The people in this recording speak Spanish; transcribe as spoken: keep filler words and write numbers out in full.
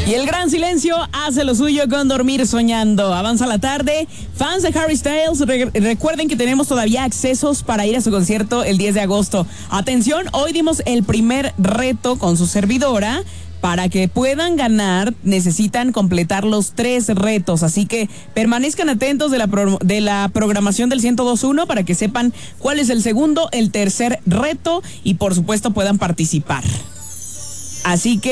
Y el gran silencio hace lo suyo con Dormir Soñando. Avanza la tarde. Fans de Harry Styles, re- recuerden que tenemos todavía accesos para ir a su concierto el diez de agosto. Atención, hoy dimos el primer reto con su servidora. Para que puedan ganar, necesitan completar los tres retos. Así que permanezcan atentos de la, pro- de la programación del ciento dos punto uno para que sepan cuál es el segundo, el tercer reto y por supuesto puedan participar. Así que